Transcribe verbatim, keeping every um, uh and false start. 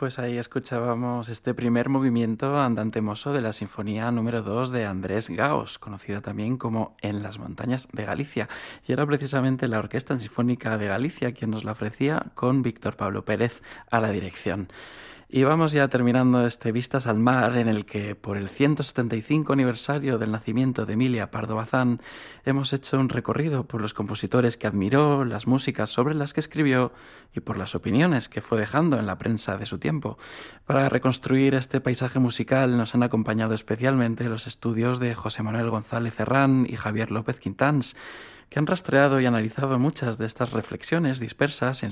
Pues ahí escuchábamos este primer movimiento andante mosso de la Sinfonía número dos de Andrés Gaos, conocida también como En las montañas de Galicia. Y era precisamente la Orquesta Sinfónica de Galicia quien nos la ofrecía, con Víctor Pablo Pérez a la dirección. Y vamos ya terminando este Vistas al Mar, en el que, por el ciento setenta y cinco aniversario del nacimiento de Emilia Pardo Bazán, hemos hecho un recorrido por los compositores que admiró, las músicas sobre las que escribió y por las opiniones que fue dejando en la prensa de su tiempo. Para reconstruir este paisaje musical nos han acompañado especialmente los estudios de José Manuel González Herrán y Javier López Quintans, que han rastreado y analizado muchas de estas reflexiones dispersas en